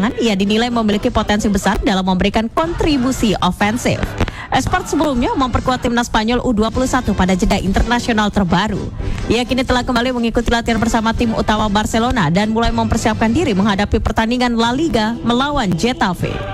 belakangan, ia dinilai memiliki potensi besar dalam memberikan kontribusi ofensif. Esport sebelumnya memperkuat timnas Spanyol U21 pada jeda internasional terbaru. Ia kini telah kembali mengikuti latihan bersama tim utama Barcelona dan mulai mempersiapkan diri menghadapi pertandingan La Liga melawan Getafe.